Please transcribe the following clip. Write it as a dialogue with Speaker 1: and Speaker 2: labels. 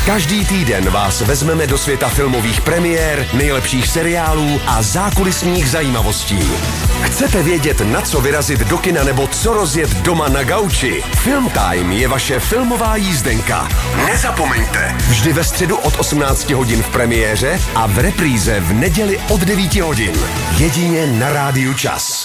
Speaker 1: Každý týden vás vezmeme do světa filmových premiér, nejlepších seriálů a zákulisních zajímavostí. Chcete vědět, na co vyrazit do kina nebo co rozjet doma na gauči? Film Time je vaše filmová jízdenka. Nezapomeňte, vždy ve středu od 18 hodin v premiéře a v repríze v neděli od 9 hodin. Jedině na Rádiu Čas.